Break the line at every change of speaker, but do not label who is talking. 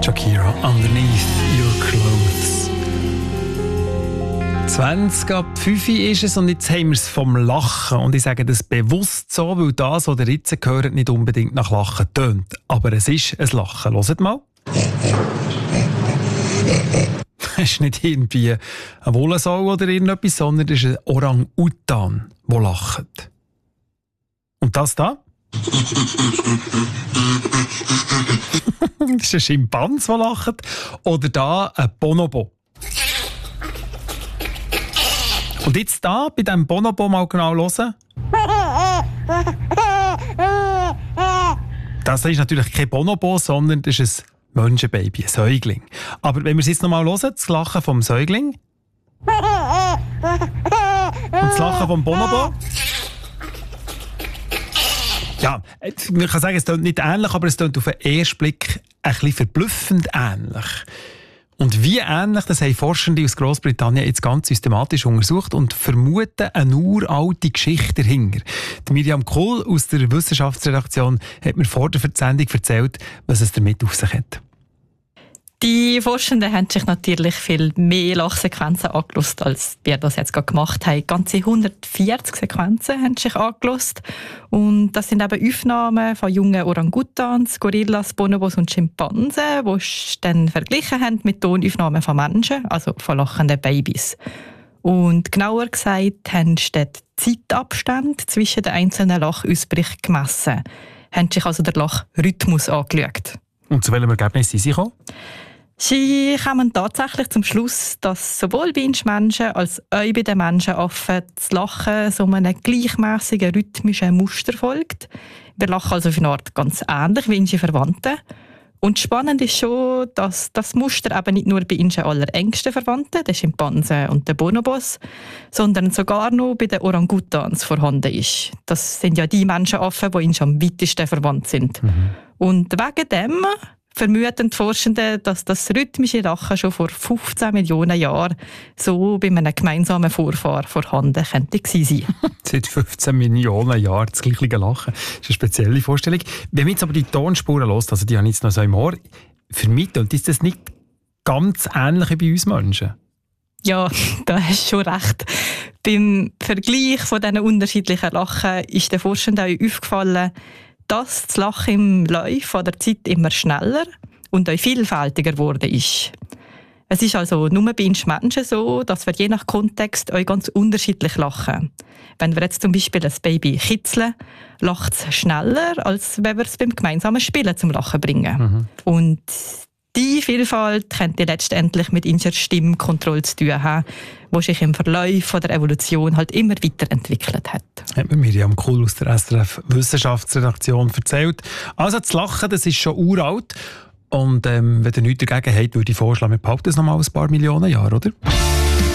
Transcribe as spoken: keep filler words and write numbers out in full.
Shakira, Underneath Your Clothes. zwanzig ab fünf ist es und jetzt haben wir es vom Lachen. Und ich sage das bewusst so, weil das, was ihr jetzt hört, nicht unbedingt nach Lachen tönt. Aber es ist ein Lachen. Hört mal. Es ist nicht irgendwie ein Wollensau oder irgendetwas, sondern es ist ein Orang-Utan, der lacht. Und das da? Das ist ein Schimpans, der lacht. Oder da ein Bonobo. Und jetzt da, bei diesem Bonobo mal genau hören. Das ist natürlich kein Bonobo, sondern das ist ein Menschenbaby, ein Säugling. Aber wenn wir es jetzt noch mal hören, das Lachen vom Säugling. Und das Lachen vom Bonobo. Ja, man kann sagen, es klingt nicht ähnlich, aber es klingt auf den ersten Blick ein bisschen verblüffend ähnlich. Und wie ähnlich, das haben Forschende aus Grossbritannien jetzt ganz systematisch untersucht und vermuten eine uralte Geschichte dahinter. Die Miriam Kohl aus der Wissenschaftsredaktion hat mir vor der Sendung erzählt, was es damit auf sich hat.
Die Forschenden haben sich natürlich viel mehr Lachsequenzen angeschaut, als wir das jetzt gerade gemacht haben. Ganze hundertvierzig Sequenzen haben sich angeschaut. Und das sind eben Aufnahmen von jungen Orangutans, Gorillas, Bonobos und Schimpansen, die sie dann verglichen haben mit Tonaufnahmen von Menschen, also von lachenden Babys. Und genauer gesagt haben sie den Zeitabstand zwischen den einzelnen Lachausbrüchen gemessen. Haben sich also den Lachrhythmus angeschaut.
Und zu welchem Ergebnis sind sie gekommen?
Sie kommen tatsächlich zum Schluss, dass sowohl bei uns Menschen als auch bei den Menschenaffen das Lachen so einem gleichmässigen rhythmischen Muster folgt. Wir lachen also auf eine Art ganz ähnlich wie unsere Verwandten. Und spannend ist schon, dass das Muster eben nicht nur bei unseren allerengsten Verwandten, den Schimpansen und den Bonobos, sondern sogar noch bei den Orangutans vorhanden ist. Das sind ja die Menschenaffen, die uns am weitesten verwandt sind. Mhm. Und wegen dem vermuten die Forschenden, dass das rhythmische Lachen schon vor fünfzehn Millionen Jahren so bei einem gemeinsamen Vorfahr vorhanden könnte gewesen sein.
Seit fünfzehn Millionen Jahren das gleiche Lachen. Das ist eine spezielle Vorstellung. Wenn man jetzt aber die Tonspuren hört, also die habe ich jetzt noch so im Ohr, für mich ist das nicht ganz ähnlich wie bei uns Menschen.
Ja, da hast du schon recht. Beim Vergleich von diesen unterschiedlichen Lachen ist den Forschenden auch aufgefallen, dass das Lachen im Laufe der Zeit immer schneller und auch vielfältiger geworden ist. Es ist also nur bei uns Menschen so, dass wir je nach Kontext auch ganz unterschiedlich lachen. Wenn wir jetzt zum Beispiel ein Baby kitzeln, lacht es schneller, als wenn wir es beim gemeinsamen Spielen zum Lachen bringen. Mhm. Und die Vielfalt könnte letztendlich mit unserer Stimmkontrolle zu tun haben, die sich im Verlauf der Evolution halt immer weiterentwickelt hat.
Hat mir Miriam Kohl aus der S R F Wissenschaftsredaktion erzählt. Also das Lachen, das ist schon uralt. Und ähm, wenn ihr nichts dagegen habt, würde ich vorschlagen, wir behalten es noch mal ein paar Millionen Jahre, oder?